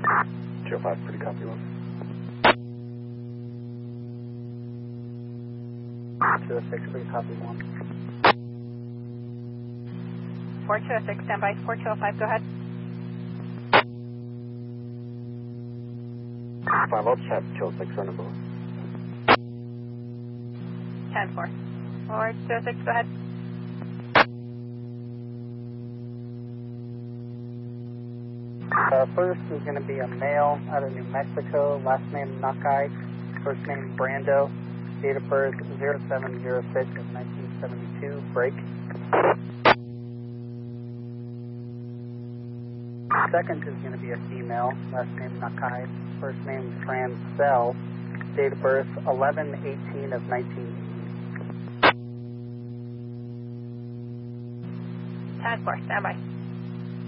205, pretty copy one. 206, please copy one. 4206, stand by. 4205, go ahead. 5, I'll chat 206, run a bullet. 10-4. Forward, 206, go ahead. First is going to be a male out of New Mexico, last name Nakai, first name Brando, date of birth 0706 of 1972, break. Second is going to be a female, last name Nakai, first name Francel, date of birth 11/18 of 1980. 10-4, stand by.